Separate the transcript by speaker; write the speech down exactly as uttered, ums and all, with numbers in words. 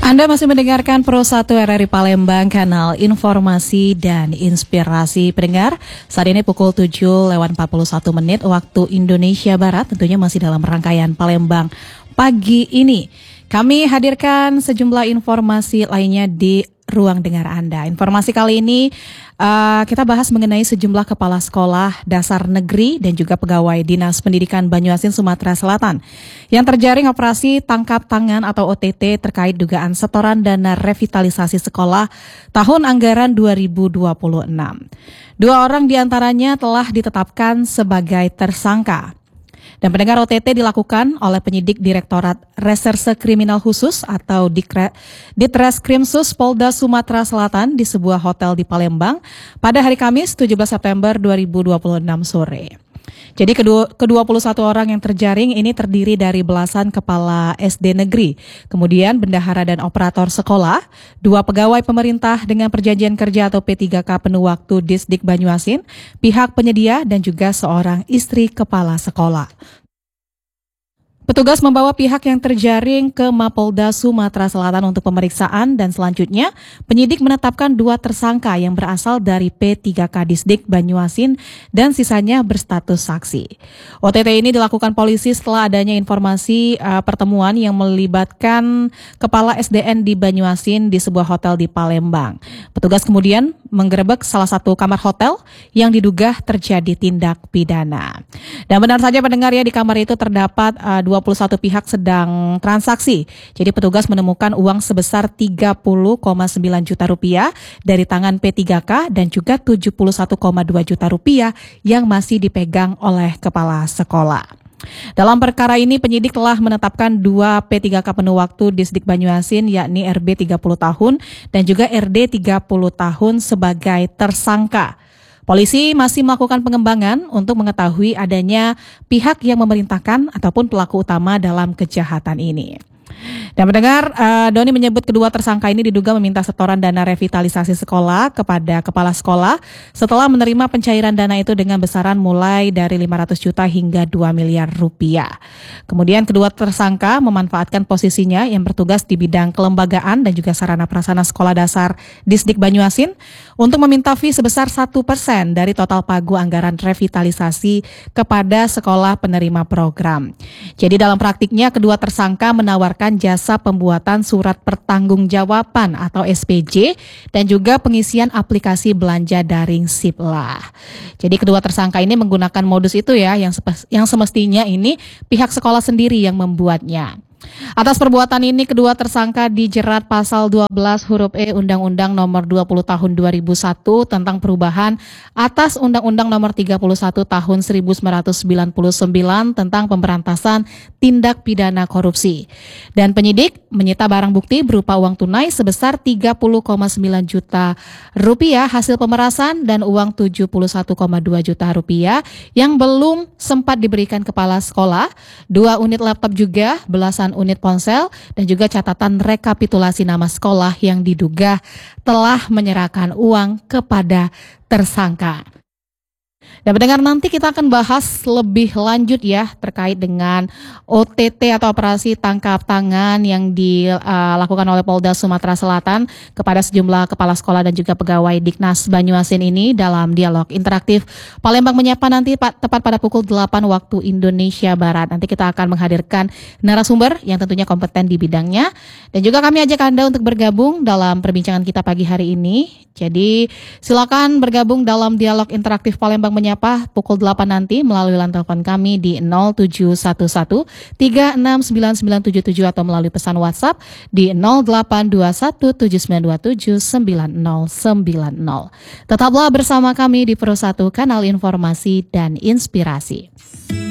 Speaker 1: Anda masih mendengarkan Pro satu R R I Palembang, kanal informasi dan inspirasi. Pendengar, saat ini pukul tujuh lewat empat puluh satu menit waktu Indonesia Barat, tentunya masih dalam rangkaian Palembang pagi ini. Kami hadirkan sejumlah informasi lainnya di ruang dengar Anda. Informasi kali ini uh, kita bahas mengenai sejumlah kepala sekolah dasar negeri dan juga pegawai Dinas Pendidikan Banyuasin, Sumatera Selatan yang terjaring operasi tangkap tangan atau O T T terkait dugaan setoran dana revitalisasi sekolah tahun anggaran dua ribu dua puluh enam. Dua orang diantaranya telah ditetapkan sebagai tersangka. Dan pendengar, O T T dilakukan oleh penyidik Direktorat Reserse Kriminal Khusus atau Ditreskrimsus Polda Sumatera Selatan di sebuah hotel di Palembang pada hari Kamis tujuh belas September dua ribu dua puluh enam sore. Jadi kedua, kedua puluh satu orang yang terjaring ini terdiri dari belasan kepala S D negeri, kemudian bendahara dan operator sekolah, dua pegawai pemerintah dengan perjanjian kerja atau P tiga K penuh waktu Disdik Banyuasin, pihak penyedia dan juga seorang istri kepala sekolah. Petugas membawa pihak yang terjaring ke Mapolda Sumatera Selatan untuk pemeriksaan dan selanjutnya penyidik menetapkan dua tersangka yang berasal dari P tiga K Disdik Banyuasin dan sisanya berstatus saksi. O T T ini dilakukan polisi setelah adanya informasi uh, pertemuan yang melibatkan kepala S D N di Banyuasin di sebuah hotel di Palembang. Petugas kemudian menggerebek salah satu kamar hotel yang diduga terjadi tindak pidana. Dan benar saja pendengar ya, di kamar itu terdapat uh, dua puluh satu pihak sedang transaksi. Jadi petugas menemukan uang sebesar tiga puluh koma sembilan juta rupiah dari tangan P tiga K dan juga tujuh puluh satu koma dua juta rupiah yang masih dipegang oleh kepala sekolah. Dalam perkara ini penyidik telah menetapkan dua P tiga K penuh waktu Disdik Banyuasin yakni R B tiga puluh tahun dan juga R D tiga puluh tahun sebagai tersangka. Polisi masih melakukan pengembangan untuk mengetahui adanya pihak yang memerintahkan ataupun pelaku utama dalam kejahatan ini. Dan mendengar, uh, Doni menyebut kedua tersangka ini diduga meminta setoran dana revitalisasi sekolah kepada kepala sekolah setelah menerima pencairan dana itu dengan besaran mulai dari lima ratus juta hingga dua miliar rupiah. Kemudian kedua tersangka memanfaatkan posisinya yang bertugas di bidang kelembagaan dan juga sarana prasarana sekolah dasar Disdik Banyuasin untuk meminta fee sebesar satu persen dari total pagu anggaran revitalisasi kepada sekolah penerima program. Jadi dalam praktiknya kedua tersangka menawarkan jasa pembuatan surat pertanggungjawaban atau S P J dan juga pengisian aplikasi belanja daring Siplah. Jadi kedua tersangka ini menggunakan modus itu ya yang yang semestinya ini pihak sekolah sendiri yang membuatnya. Atas perbuatan ini kedua tersangka dijerat pasal dua belas huruf E Undang-Undang Nomor dua puluh Tahun dua ribu satu tentang perubahan atas Undang-Undang Nomor tiga puluh satu Tahun seribu sembilan ratus sembilan puluh sembilan tentang pemberantasan tindak pidana korupsi. Dan penyidik menyita barang bukti berupa uang tunai sebesar tiga puluh koma sembilan juta rupiah hasil pemerasan dan uang tujuh puluh satu koma dua juta rupiah yang belum sempat diberikan kepala sekolah, dua unit laptop juga, belasan unit ponsel dan juga catatan rekapitulasi nama sekolah yang diduga telah menyerahkan uang kepada tersangka. Dan mendengar, nanti kita akan bahas lebih lanjut ya terkait dengan O T T atau operasi tangkap tangan yang dilakukan oleh Polda Sumatera Selatan kepada sejumlah kepala sekolah dan juga pegawai Diknas Banyuasin ini dalam dialog interaktif Palembang Menyapa nanti tepat pada pukul delapan waktu Indonesia Barat. Nanti kita akan menghadirkan narasumber yang tentunya kompeten di bidangnya dan juga kami ajak Anda untuk bergabung dalam perbincangan kita pagi hari ini. Jadi silakan bergabung dalam dialog interaktif Palembang Menyapa pukul delapan nanti melalui line telepon kami di nol tujuh satu satu tiga enam sembilan sembilan tujuh tujuh atau melalui pesan WhatsApp di nol delapan dua satu tujuh sembilan dua tujuh sembilan nol sembilan nol. Tetaplah bersama kami di Pro satu, kanal informasi dan inspirasi.